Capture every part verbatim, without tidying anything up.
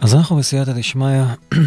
אז אנחנו בסייעתא דשמיא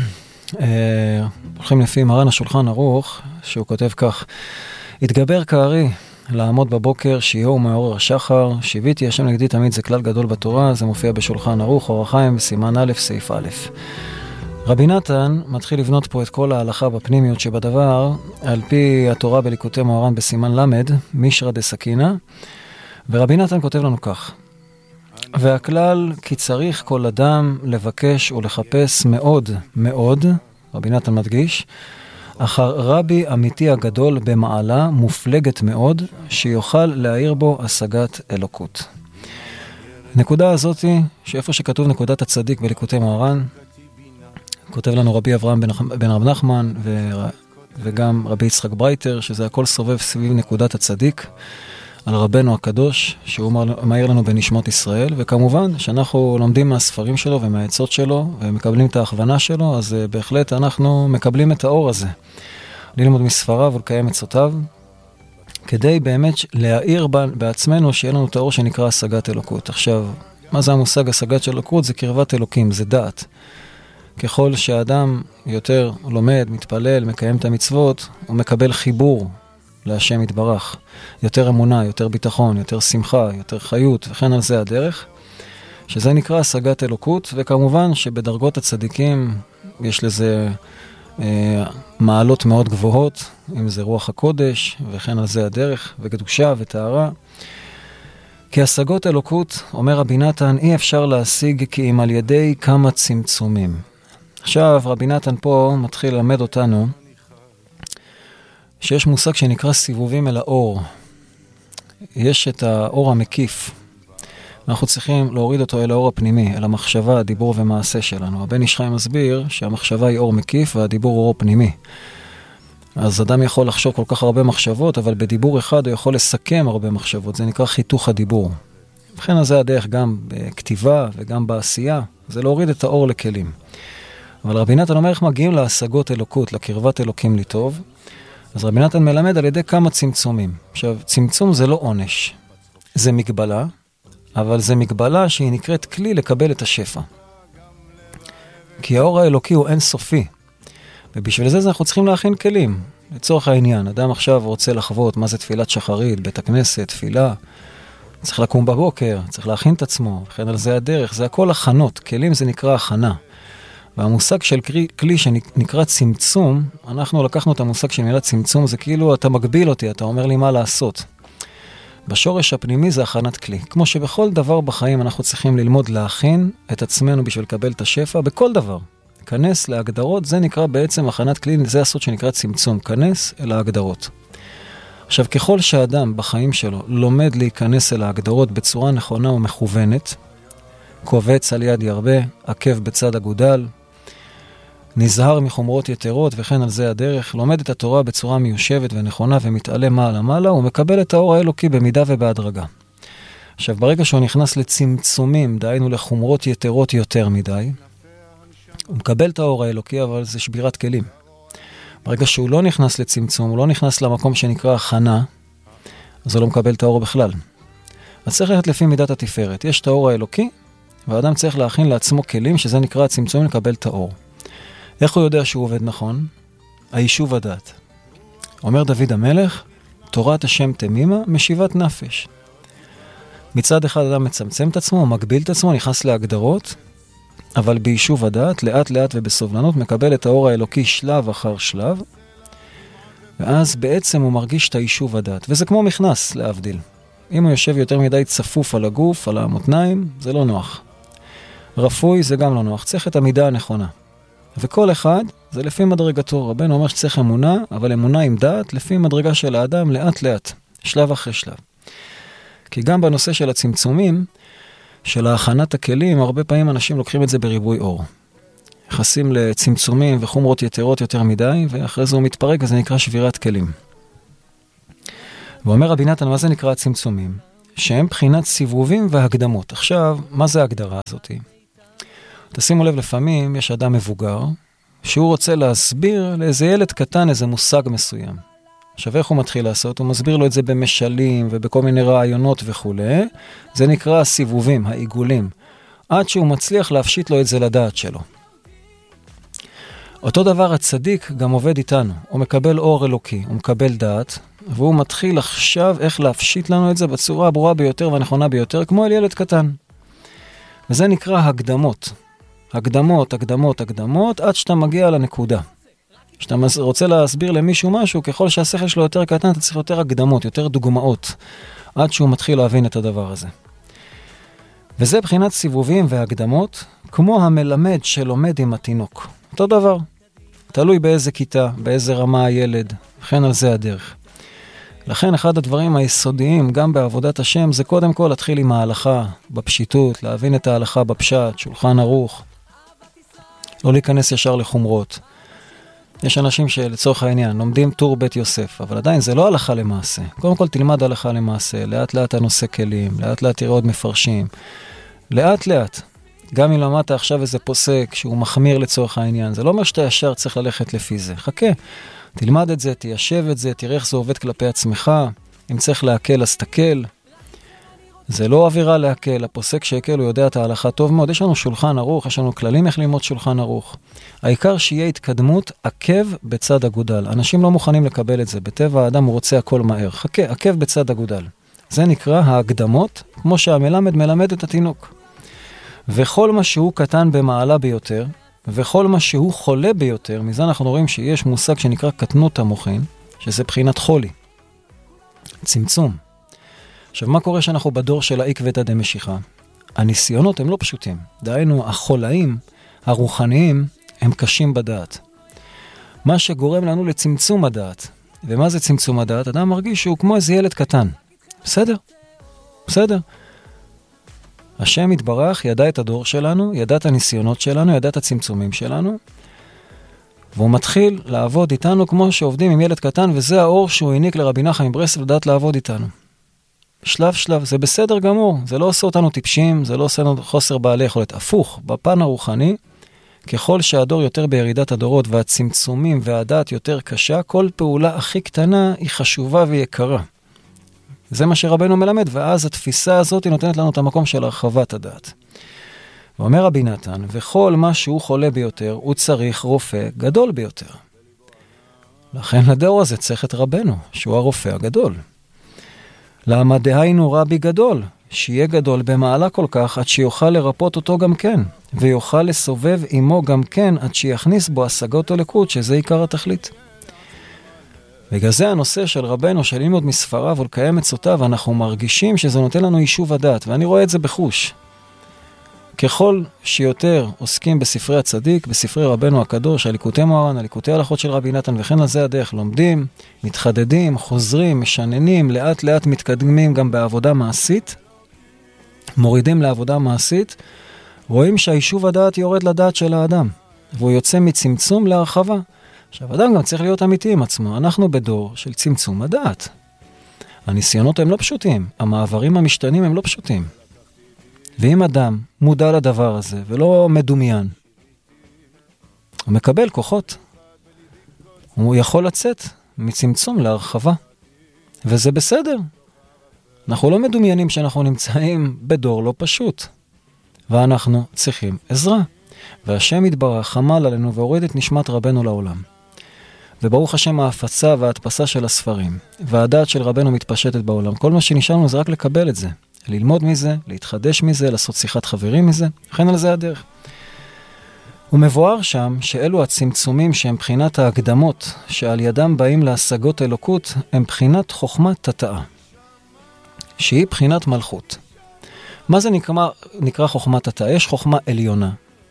הולכים לפי מרן השולחן ערוך, שהוא כותב כך: התגבר כארי לעמוד בבוקר, שיהו מעורר השחר, שיביתי השם נגדי תמיד, זה כלל גדול בתורה, זה מופיע בשולחן ערוך, אור החיים, בסימן א', סעיף א'. רבי נתן מתחיל לבנות פה את כל ההלכה בפנימיות שבדבר, על פי התורה בליקוטי מוהר"ן בסימן למד, מישרא דסכינא, ורבי נתן כותב לנו כך: והכלל כי צריך כל אדם לבקש ולחפש מאוד מאוד, רבי נתן מדגיש, אחר רבי אמיתי הגדול במעלה מופלגת מאוד, שיוכל להעיר בו השגת אלוקות. נקודה הזאת, שאיפה שכתוב נקודת הצדיק בליקוטי מוהר"ן, כותב לנו רבי אברהם בן, בן רב נחמן ו, וגם רבי יצחק ברייטר, שזה הכל סובב סביב נקודת הצדיק, על רבנו הקדוש, שהוא מאיר לנו בנשמות ישראל, וכמובן שאנחנו לומדים מהספרים שלו ומהעצות שלו, ומקבלים את ההכוונה שלו, אז בהחלט אנחנו מקבלים את האור הזה. ללמוד מספריו ולקיים עצותיו, כדי באמת להאיר בעצמנו שיהיה לנו את האור שנקרא השגת אלוקות. עכשיו, מה זה המושג השגת של אלוקות? זה קרבת אלוקים, זה דעת. ככל שהאדם יותר לומד, מתפלל, מקיים את המצוות, הוא מקבל חיבור להשם יתברך. יותר אמונה, יותר ביטחון, יותר שמחה, יותר חיות, וכן על זה הדרך, שזה נקרא השגת אלוקות, וכמובן שבדרגות הצדיקים יש לזה אה, מעלות מאוד גבוהות, אם זה רוח הקודש, וכן על זה הדרך, וקדושה וטהרה. כי השגות אלוקות, אומר רבי נתן, אי אפשר להשיג כי אם על ידי כמה צמצומים. עכשיו רבי נתן פה מתחיל ללמד אותנו שיש מושג שנקרא סיבובים אל האור. יש את האור המקיף. אנחנו צריכים להוריד אותו אל האור הפנימי, אל המחשבה, הדיבור ומעשה שלנו. הבן איש חי מסביר שהמחשבה היא אור מקיף והדיבור הוא אור פנימי. אז אדם יכול לחשוב כל כך הרבה מחשבות, אבל בדיבור אחד הוא יכול לסכם הרבה מחשבות. זה נקרא חיתוך הדיבור. וכן זה הדרך גם בכתיבה וגם בעשייה. זה להוריד את האור לכלים. אבל רבי נתן אומר איך מגיעים להשגות אלוקות, לקרבת אלוקים לטוב. אז רבי נתן מלמד על ידי כמה צמצומים. עכשיו, צמצום זה לא עונש. זה מגבלה, אבל זה מגבלה שהיא נקראת כלי לקבל את השפע. כי האור האלוקי הוא אינסופי. ובשביל זה אנחנו צריכים להכין כלים. לצורך העניין, אדם עכשיו רוצה לחוות מה זה תפילת שחרית, בית הכנסת, תפילה. צריך לקום בבוקר, צריך להכין את עצמו. וכן על זה הדרך, זה הכל הכנות. כלים זה נקרא הכנה. והמושג של כלי, כלי שנקרא צמצום, אנחנו לקחנו את המושג של מילה צמצום, זה כאילו אתה מגביל אותי, אתה אומר לי מה לעשות. בשורש הפנימי זה הכנת כלי. כמו שבכל דבר בחיים אנחנו צריכים ללמוד להכין את עצמנו בשביל לקבל את השפע, בכל דבר. כנס להגדרות, זה נקרא בעצם הכנת כלי, זה הסוד שנקרא צמצום, כנס אל ההגדרות. עכשיו, ככל שאדם בחיים שלו לומד להיכנס אל ההגדרות בצורה נכונה ומכוונת, קובץ על יד ירבה, עקב בצד אגודל, נזהר מחומרות יתרות וכן על זה הדרך, לומד את התורה בצורה מיושבת ונכונה ומתעלה מעלה מעלה, הוא מקבל את האור האלוקי במידה ובהדרגה. עכשיו, ברגע שהוא נכנס לצמצומים, דהיינו לחומרות יתרות יותר מדי, הוא מקבל את האור האלוקי, אבל זה שבירת כלים. ברגע שהוא לא נכנס לצמצום, הוא לא נכנס למקום שנקרא הכנה, אז הוא לא מקבל את האור בכלל. אז צריך ללכת לפי מידת התפארת. יש את האור האלוקי, והאדם צריך להכין לעצמו כלים, שזה נקרא הצמצום לקבל את האור. איך הוא יודע שהוא עובד נכון? היישוב הדעת. אומר דוד המלך, תורת השם תמימה, משיבת נפש. מצד אחד אדם מצמצם את עצמו, מגביל את עצמו, נכנס להגדרות, אבל ביישוב הדעת, לאט לאט ובסובלנות, מקבל את האור האלוקי שלב אחר שלב, ואז בעצם הוא מרגיש את היישוב הדעת. וזה כמו מכנס, להבדיל. אם הוא יושב יותר מדי צפוף על הגוף, על המותניים, זה לא נוח. רפוי זה גם לא נוח, צריך את המידה הנכונה. וכל אחד זה לפי מדרגתו. רבנו אומר שצריך אמונה, אבל אמונה עם דעת לפי מדרגה של האדם לאט לאט, שלב אחרי שלב. כי גם בנושא של הצמצומים, של ההכנת הכלים, הרבה פעמים אנשים לוקחים את זה בריבוי אור. נכנסים לצמצומים וחומרות יתרות יותר מדי, ואחרי זה הוא מתפרק, וזה נקרא שבירת כלים. ואומר רבי נתן, מה זה נקרא הצמצומים? שהם בחינת סיבובים והקדמות. עכשיו, מה זה ההגדרה הזאת? תשימו לב, לפעמים יש אדם מבוגר, שהוא רוצה להסביר לאיזה ילד קטן איזה מושג מסוים. עכשיו, איך הוא מתחיל לעשות? הוא מסביר לו את זה במשלים ובכל מיני רעיונות וכו'. זה נקרא הסיבובים, העיגולים. עד שהוא מצליח להפשיט לו את זה לדעת שלו. אותו דבר הצדיק גם עובד איתנו, הוא מקבל אור אלוקי, הוא מקבל דעת, והוא מתחיל עכשיו איך להפשיט לנו את זה בצורה הברורה ביותר והנכונה ביותר, כמו אל ילד קטן. וזה נקרא הקדמות. הקדמות, הקדמות, הקדמות, עד שאתה מגיע לנקודה. כשאתה רוצה להסביר למישהו משהו, ככל שהשכל שלו יותר קטן, אתה צריך יותר הקדמות, יותר דוגמאות, עד שהוא מתחיל להבין את הדבר הזה. וזה בחינת סיבובים והקדמות, כמו המלמד שלומד עם התינוק. אותו דבר. תלוי באיזה כיתה, באיזה רמה הילד, וכן על זה הדרך. לכן אחד הדברים היסודיים, גם בעבודת השם, זה קודם כל להתחיל עם ההלכה, בפשיטות, להבין את ההלכה בפשט, שולחן ערוך, לא להיכנס ישר לחומרות. יש אנשים שלצורך העניין לומדים טור בית יוסף, אבל עדיין זה לא הלכה למעשה. קודם כל תלמד הלכה למעשה, לאט לאט הנושא כלים, לאט לאט תראה עוד מפרשים, לאט לאט. גם אם למדת עכשיו איזה פוסק שהוא מחמיר לצורך העניין, זה לא אומר שאתה ישר צריך ללכת לפי זה. חכה, תלמד את זה, תיישב את זה, תראה איך זה עובד כלפי עצמך, אם צריך להקל אז תקל. זה לא אווירה להקל, הפוסק שיקל הוא יודע את ההלכה טוב מאוד, יש לנו שולחן ערוך, יש לנו כללים איך ללמוד שולחן ערוך. העיקר שיהיה התקדמות עקב בצד אגודל. אנשים לא מוכנים לקבל את זה, בטבע האדם הוא רוצה הכל מהר. חכה, עקב בצד אגודל. זה נקרא ההקדמות, כמו שהמלמד מלמד את התינוק. וכל מה שהוא קטן במעלה ביותר, וכל מה שהוא חולה ביותר, מזה אנחנו רואים שיש מושג שנקרא קטנות המוחין, שזה בחינת חולי. צמצום. עכשיו, מה קורה שאנחנו בדור של העקבתא דמשיחא? הניסיונות הם לא פשוטים. דהיינו, החולאים, הרוחניים, הם קשים בדעת. מה שגורם לנו לצמצום הדעת. ומה זה צמצום הדעת? אדם מרגיש שהוא כמו איזה ילד קטן. בסדר? בסדר. השם יתברך ידע את הדור שלנו, ידע את הניסיונות שלנו, ידע את הצמצומים שלנו, והוא מתחיל לעבוד איתנו כמו שעובדים עם ילד קטן, וזה האור שהוא העניק לרבי נחמן מברסלב לדעת לעבוד איתנו. שלב שלב, זה בסדר גמור, זה לא עושה אותנו טיפשים, זה לא עושה לנו חוסר בעלי יכולת. הפוך, בפן הרוחני, ככל שהדור יותר בירידת הדורות והצמצומים והדעת יותר קשה, כל פעולה הכי קטנה היא חשובה ויקרה. זה מה שרבנו מלמד, ואז התפיסה הזאת היא נותנת לנו את המקום של הרחבת הדעת. ואומר רבי נתן, וכל מה שהוא חולה ביותר, הוא צריך רופא גדול ביותר. לכן לדור הזה צריך את רבנו, שהוא הרופא הגדול. למה דהיינו רבי גדול, שיהיה גדול במעלה כל כך, עד שיוכל לרפות אותו גם כן, ויוכל לסובב עמו גם כן, עד שיכניס בו השגות הלקות, שזה עיקר התכלית. בגלל זה הנושא של רבנו, של ללמוד מספריו ולקיים עצותיו, אנחנו מרגישים שזה נותן לנו יישוב הדעת, ואני רואה את זה בחוש. ככל שיותר עוסקים בספרי הצדיק, בספרי רבנו הקדוש, הליקוטי מוהר"ן, הליקוטי הלכות של רבי נתן, וכן על זה הדרך, לומדים, מתחדדים, חוזרים, משננים, לאט לאט מתקדמים גם בעבודה מעשית, מורידים לעבודה מעשית, רואים שהיישוב הדעת יורד לדעת של האדם, והוא יוצא מצמצום להרחבה. עכשיו, אדם גם צריך להיות אמיתי עם עצמו. אנחנו בדור של צמצום הדעת. הניסיונות הם לא פשוטים, המעברים המשתנים הם לא פשוטים. ואם אדם מודע לדבר הזה ולא מדומיין, הוא מקבל כוחות. הוא יכול לצאת מצמצום להרחבה. וזה בסדר. אנחנו לא מדומיינים שאנחנו נמצאים בדור לא פשוט. ואנחנו צריכים עזרה. והשם יתברך חמל עלינו והוריד את נשמת רבנו לעולם. וברוך השם ההפצה וההדפסה של הספרים. והדעת של רבנו מתפשטת בעולם. כל מה שנשארנו זה רק לקבל את זה. ללמוד מזה, להתחדש מזה, לעשות שיחת חברים מזה. וכן על זה הדרך. הוא מבואר שם שאלו הצמצומים שהם בחינת ההקדמות, שעל ידם באים להשגות אלוקות, הם בחינת חוכמת תתאה. שהיא בחינת מלכות. מה זה נקרא, נקרא חוכמת תתאה? יש חוכמה עליונה.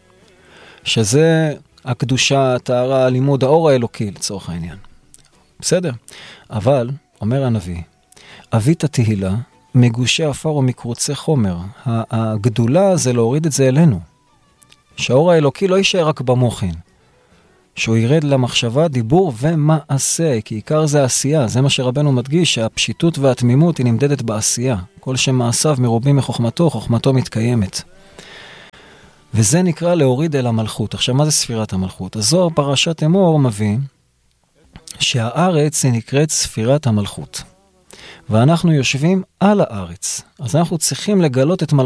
שזה הקדושה, הטהרה, הלימוד, האור האלוקי לצורך העניין. בסדר? אבל, אומר הנביא, אבית התהילה, מגושי אפר ומקרוצי חומר. הגדולה זה להוריד את זה אלינו. שהאור האלוקי לא יישאר רק במוחין. שהוא ירד למחשבה, דיבור ומעשה, כי עיקר זה עשייה. זה מה שרבנו מדגיש, שהפשיטות והתמימות היא נמדדת בעשייה. כל שמעשיו מרובים מחוכמתו, חוכמתו מתקיימת. וזה נקרא להוריד אל המלכות. עכשיו, מה זה ספירת המלכות? הזוהר פרשת אמור מביא שהארץ היא נקראת ספירת המלכות. ואנחנו יושבים על הארץ. אז אנחנו צריכים לגלות את מלכות.